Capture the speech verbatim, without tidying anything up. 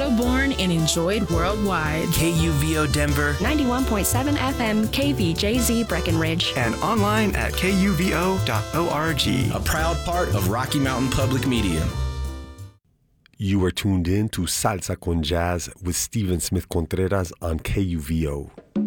Colorado born and enjoyed worldwide. K U V O Denver, ninety-one point seven F M K V J Z Breckenridge, and online at K U V O dot org. A proud part of Rocky Mountain Public Media. You are tuned in to Salsa con Jazz with Steven Smith Contreras on K U V O.